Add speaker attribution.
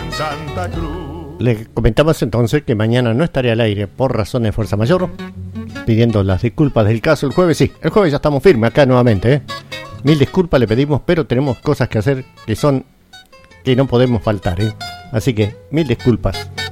Speaker 1: en Santa Cruz.
Speaker 2: Le comentamos entonces que mañana no estaré al aire por razones de fuerza mayor, pidiendo las disculpas del caso. El jueves sí, el jueves ya estamos firmes acá nuevamente, ¿eh? Mil disculpas le pedimos, pero tenemos cosas que hacer que no podemos faltar, ¿eh? Así que mil disculpas.